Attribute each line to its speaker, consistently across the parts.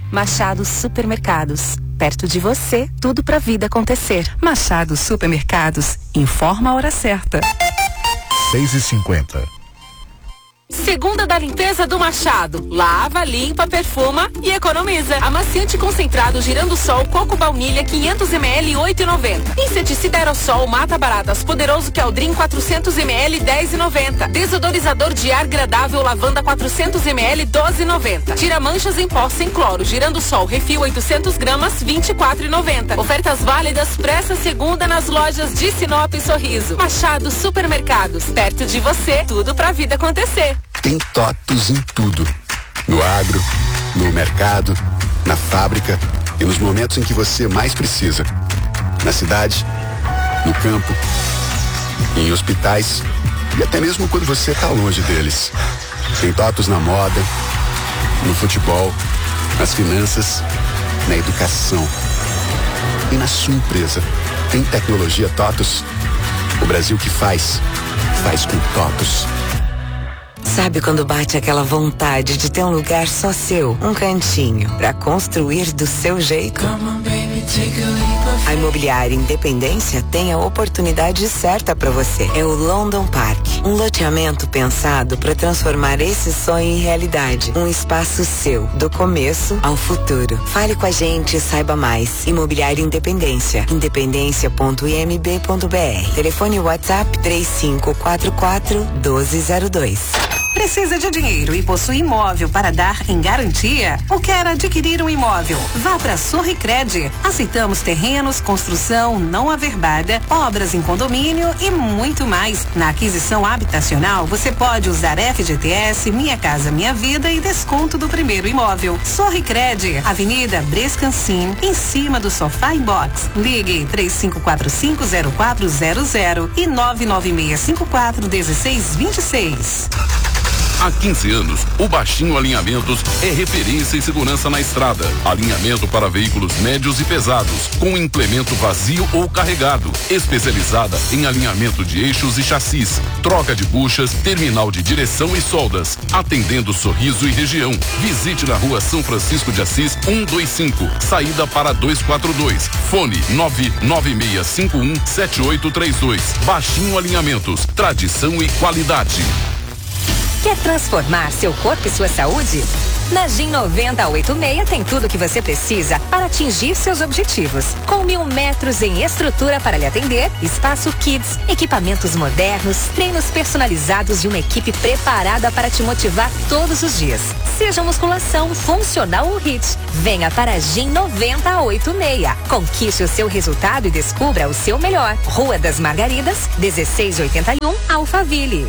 Speaker 1: Machado Supermercados. Perto de você, tudo pra vida acontecer.
Speaker 2: Machado Supermercados, informa a hora certa.
Speaker 3: 6h50.
Speaker 4: Segunda da limpeza do Machado. Lava, limpa, perfuma e economiza. Amaciante concentrado girando sol coco baunilha 500 ml 8,90. Inseticida aerossol mata baratas poderoso Keldrin 400 ml 10,90. Desodorizador de ar agradável lavanda 400 ml 12,90. Tira manchas em pó sem cloro girando sol refil 800 gramas 24,90. Ofertas válidas para essa segunda nas lojas de Sinop e Sorriso. Machado Supermercados. Perto de você, tudo pra vida acontecer.
Speaker 5: Tem TOTUS em tudo. No agro, no mercado, na fábrica e nos momentos em que você mais precisa. Na cidade, no campo, em hospitais e até mesmo quando você está longe deles. Tem TOTUS na moda, no futebol, nas finanças, na educação e na sua empresa. Tem tecnologia TOTUS. O Brasil que faz com TOTUS.
Speaker 6: Sabe quando bate aquela vontade de ter um lugar só seu, um cantinho, pra construir do seu jeito? A Imobiliária Independência tem a oportunidade certa para você. É o London Park, um loteamento pensado para transformar esse sonho em realidade. Um espaço seu, do começo ao futuro. Fale com a gente e saiba mais. Imobiliária Independência, independência.imb.br. Telefone WhatsApp 3544-1202.
Speaker 2: Precisa de dinheiro e possui imóvel para dar em garantia? Ou quer adquirir um imóvel? Vá para Sorricred. Aceitamos terrenos, construção não averbada, obras em condomínio e muito mais. Na aquisição habitacional, você pode usar FGTS, Minha Casa Minha Vida e desconto do primeiro imóvel. Sorricred, Avenida Brescancin, em cima do Sofá em Box. Ligue 35450400 e 996541626.
Speaker 7: Há 15 anos, o Baixinho Alinhamentos é referência em segurança na estrada. Alinhamento para veículos médios e pesados, com implemento vazio ou carregado. Especializada em alinhamento de eixos e chassis, troca de buchas, terminal de direção e soldas. Atendendo Sorriso e região. Visite na Rua São Francisco de Assis, 125, saída para 242. Fone 996517832. Baixinho Alinhamentos, tradição e qualidade.
Speaker 8: Quer transformar seu corpo e sua saúde? Na GIM 9086 tem tudo o que você precisa para atingir seus objetivos. Com 1000 metros em estrutura para lhe atender, espaço kids, equipamentos modernos, treinos personalizados e uma equipe preparada para te motivar todos os dias. Seja musculação, funcional ou HIIT, venha para a GIM 9086. Conquiste o seu resultado e descubra o seu melhor. Rua das Margaridas, 1681, Alphaville.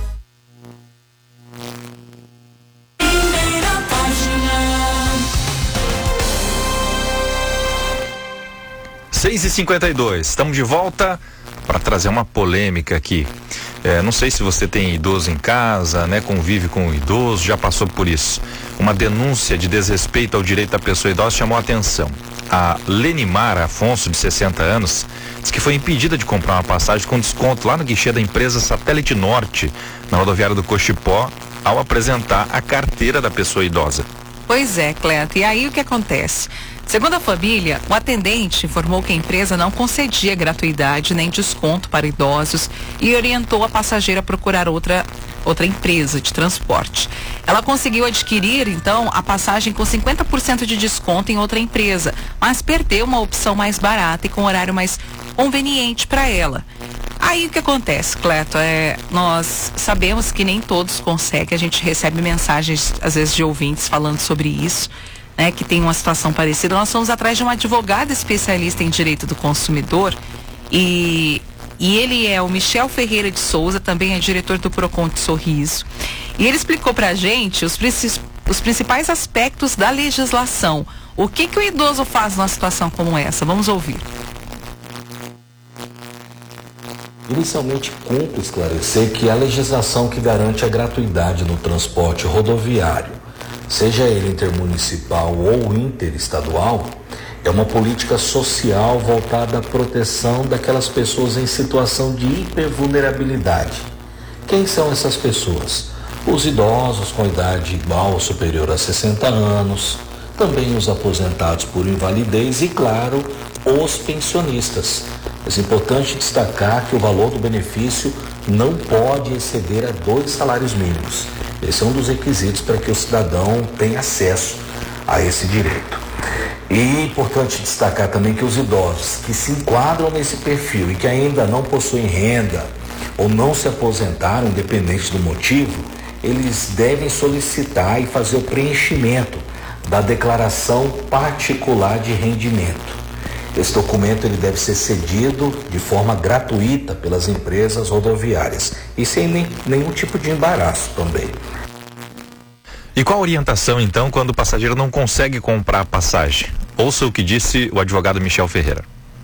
Speaker 9: Seis e 52, estamos de volta para trazer uma polêmica aqui. Não sei se você tem idoso em casa, né? Convive com o idoso, já passou por isso. Uma denúncia de desrespeito ao direito da pessoa idosa chamou a atenção. A Lenimar Afonso, de 60 anos, diz que foi impedida de comprar uma passagem com desconto lá no guichê da empresa Satélite Norte, na rodoviária do Cochipó, ao apresentar a carteira da pessoa idosa.
Speaker 10: Pois é, Cleto, e aí o que acontece? Segundo a família, o atendente informou que a empresa não concedia gratuidade nem desconto para idosos e orientou a passageira a procurar outra empresa de transporte. Ela conseguiu adquirir, então, a passagem com 50% de desconto em outra empresa, mas perdeu uma opção mais barata e com horário mais conveniente para ela. Aí o que acontece, Cleto, nós sabemos que nem todos conseguem, a gente recebe mensagens, às vezes, de ouvintes falando sobre isso, né, que tem uma situação parecida. Nós fomos atrás de um advogado especialista em direito do consumidor e ele é o Michel Ferreira de Souza, também é diretor do Procon de Sorriso. E ele explicou pra gente os principais aspectos da legislação. O que o idoso faz numa situação como essa? Vamos ouvir.
Speaker 11: Inicialmente, cumpre esclarecer que a legislação que garante a gratuidade no transporte rodoviário, seja ele intermunicipal ou interestadual, é uma política social voltada à proteção daquelas pessoas em situação de hipervulnerabilidade. Quem são essas pessoas? Os idosos com idade igual ou superior a 60 anos, também os aposentados por invalidez e, claro, os pensionistas. É importante destacar que o valor do benefício não pode exceder a 2 salários mínimos. Esse é um dos requisitos para que o cidadão tenha acesso a esse direito. E é importante destacar também que os idosos que se enquadram nesse perfil e que ainda não possuem renda ou não se aposentaram, independente do motivo, eles devem solicitar e fazer o preenchimento da declaração particular de rendimento. Esse documento ele deve ser cedido de forma gratuita pelas empresas rodoviárias e sem nenhum tipo de embaraço também.
Speaker 9: E qual a orientação então quando o passageiro não consegue comprar a passagem? Ouça o que disse o advogado Michel Ferreira.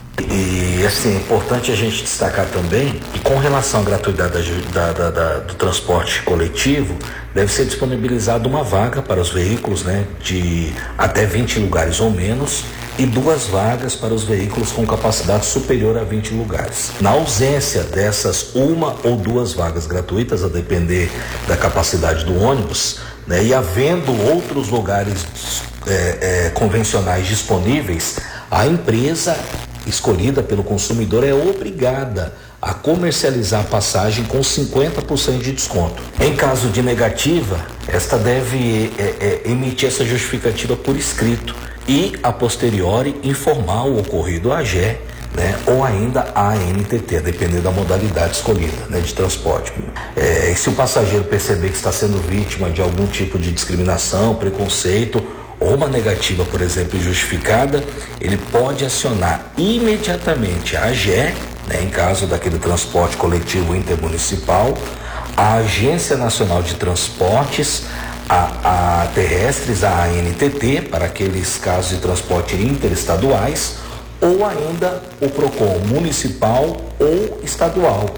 Speaker 11: E assim, é importante a gente destacar também que com relação à gratuidade do transporte coletivo, deve ser disponibilizada uma vaga para os veículos, de até 20 lugares ou menos e 2 vagas para os veículos com capacidade superior a 20 lugares. Na ausência dessas 1 ou 2 vagas gratuitas, a depender da capacidade do ônibus, e havendo outros lugares convencionais disponíveis, a empresa escolhida pelo consumidor é obrigada a comercializar a passagem com 50% de desconto. Em caso de negativa, esta deve emitir essa justificativa por escrito e, a posteriori, informar o ocorrido à AGE, ou ainda à ANTT, dependendo da modalidade escolhida, de transporte. E se o passageiro perceber que está sendo vítima de algum tipo de discriminação, preconceito ou uma negativa, por exemplo, injustificada, ele pode acionar imediatamente a AGE, em caso daquele transporte coletivo intermunicipal, a Agência Nacional de Transportes, a terrestres, a ANTT, para aqueles casos de transporte interestaduais, ou ainda o PROCON municipal ou estadual.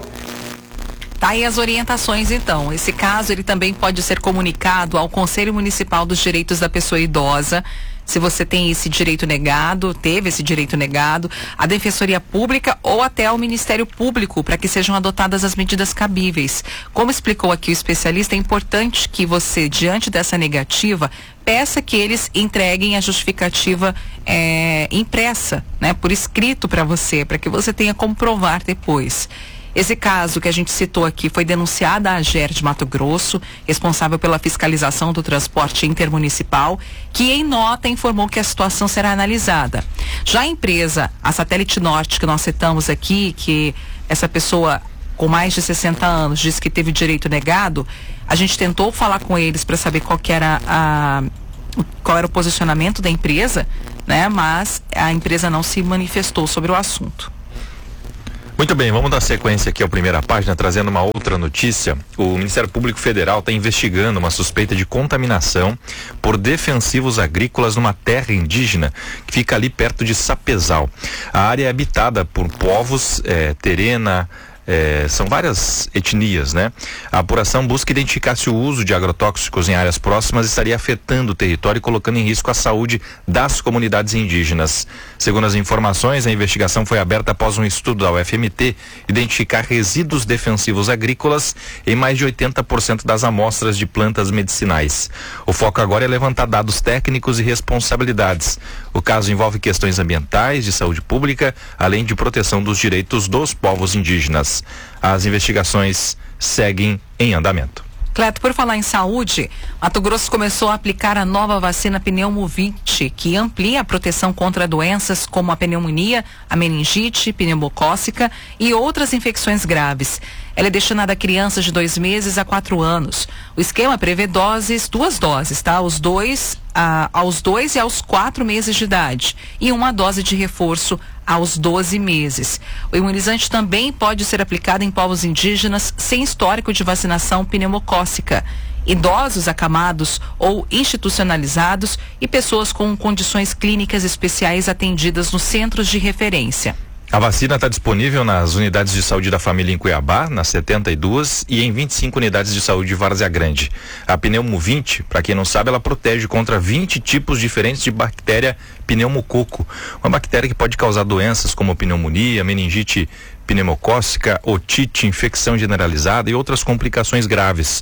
Speaker 10: Tá aí as orientações, então. Esse caso, ele também pode ser comunicado ao Conselho Municipal dos Direitos da Pessoa Idosa, se você tem esse direito negado, teve esse direito negado, a Defensoria Pública ou até ao Ministério Público, para que sejam adotadas as medidas cabíveis. Como explicou aqui o especialista, é importante que você, diante dessa negativa, peça que eles entreguem a justificativa impressa, por escrito para você, para que você tenha como provar depois. Esse caso que a gente citou aqui foi denunciado à AGER de Mato Grosso, responsável pela fiscalização do transporte intermunicipal, que em nota informou que a situação será analisada. Já a empresa, a Satélite Norte, que nós citamos aqui, que essa pessoa com mais de 60 anos disse que teve direito negado, a gente tentou falar com eles para saber qual era o posicionamento da empresa, mas a empresa não se manifestou sobre o assunto.
Speaker 9: Muito bem, vamos dar sequência aqui à primeira página, trazendo uma outra notícia. O Ministério Público Federal está investigando uma suspeita de contaminação por defensivos agrícolas numa terra indígena que fica ali perto de Sapezal. A área é habitada por povos terena, são várias etnias, A apuração busca identificar se o uso de agrotóxicos em áreas próximas estaria afetando o território e colocando em risco a saúde das comunidades indígenas. Segundo as informações, a investigação foi aberta após um estudo da UFMT identificar resíduos defensivos agrícolas em mais de 80% das amostras de plantas medicinais. O foco agora é levantar dados técnicos e responsabilidades. O caso envolve questões ambientais, de saúde pública, além de proteção dos direitos dos povos indígenas. As investigações seguem em andamento.
Speaker 10: Cleto, por falar em saúde, Mato Grosso começou a aplicar a nova vacina Pneumo-20, que amplia a proteção contra doenças como a pneumonia, a meningite, pneumocócica e outras infecções graves. Ela é destinada a crianças de 2 meses a 4 anos. O esquema prevê 2 doses, tá? Aos 2 e aos 4 meses de idade e 1 dose de reforço aos 12 meses. O imunizante também pode ser aplicado em povos indígenas sem histórico de vacinação pneumocócica, idosos acamados ou institucionalizados e pessoas com condições clínicas especiais atendidas nos centros de referência.
Speaker 9: A vacina está disponível nas unidades de saúde da família em Cuiabá, nas 72 e em 25 unidades de saúde de Várzea Grande. A Pneumo-20, para quem não sabe, ela protege contra 20 tipos diferentes de bactéria pneumococo, uma bactéria que pode causar doenças como pneumonia, meningite pneumocócica, otite, infecção generalizada e outras complicações graves.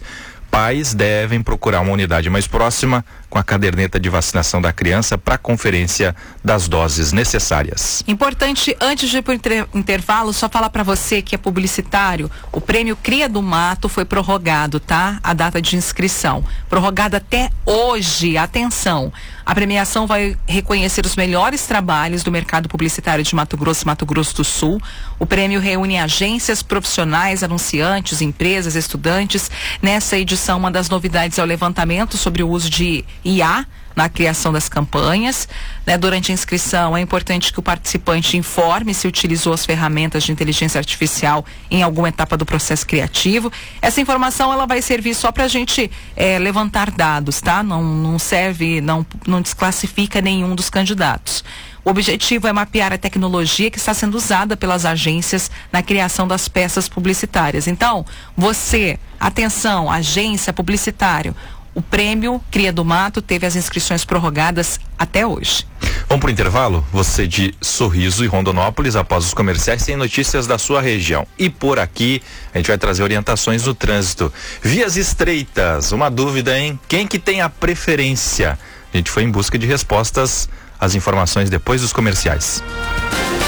Speaker 9: Pais devem procurar uma unidade mais próxima com a caderneta de vacinação da criança para conferência das doses necessárias.
Speaker 10: Importante, antes de ir para o intervalo, só falar para você que é publicitário, o prêmio Cria do Mato foi prorrogado, tá? A data de inscrição. Prorrogada até hoje. Atenção! A premiação vai reconhecer os melhores trabalhos do mercado publicitário de Mato Grosso e Mato Grosso do Sul. O prêmio reúne agências, profissionais, anunciantes, empresas, estudantes. Nessa edição, uma das novidades é o levantamento sobre o uso de IA na criação das campanhas, né? Durante a inscrição é importante que o participante informe se utilizou as ferramentas de inteligência artificial em alguma etapa do processo criativo. Essa informação ela vai servir só para a gente levantar dados, tá? Não serve, não desclassifica nenhum dos candidatos. O objetivo é mapear a tecnologia que está sendo usada pelas agências na criação das peças publicitárias. Então, você, atenção, agência, publicitário, o prêmio Cria do Mato teve as inscrições prorrogadas até hoje.
Speaker 9: Vamos para o intervalo? Você de Sorriso e Rondonópolis, após os comerciais, tem notícias da sua região. E por aqui, a gente vai trazer orientações do trânsito. Vias estreitas, uma dúvida, hein? Quem que tem a preferência? A gente foi em busca de respostas às informações depois dos comerciais.